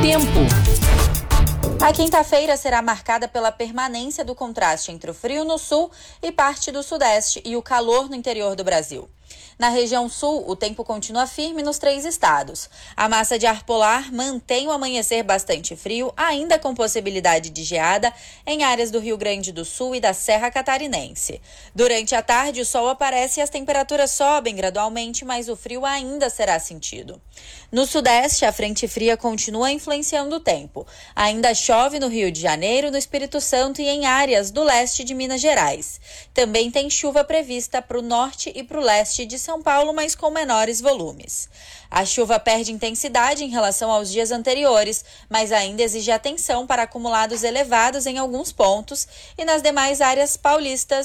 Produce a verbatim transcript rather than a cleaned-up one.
Tempo. A quinta-feira será marcada pela permanência do contraste entre o frio no sul e parte do sudeste e o calor no interior do Brasil. Na região sul, o tempo continua firme nos três estados. A massa de ar polar mantém o amanhecer bastante frio, ainda com possibilidade de geada em áreas do Rio Grande do Sul e da Serra Catarinense. Durante a tarde, o sol aparece e as temperaturas sobem gradualmente, mas o frio ainda será sentido. No sudeste, a frente fria continua influenciando o tempo. Ainda chove no Rio de Janeiro, no Espírito Santo e em áreas do leste de Minas Gerais. Também tem chuva prevista para o norte e para o leste de São Paulo, mas com menores volumes. A chuva perde intensidade em relação aos dias anteriores, mas ainda exige atenção para acumulados elevados em alguns pontos e nas demais áreas paulistas